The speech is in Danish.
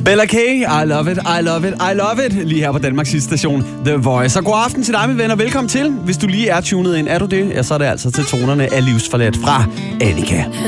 Bella K, I love it, I love it, I love it. Lige her på Danmarks sidste station, The Voice. Og god aften til dig, mine venner. Velkommen til. Hvis du lige er tunet ind, er du det? Ja, så er det altså til tonerne af Livsforladt fra Annika.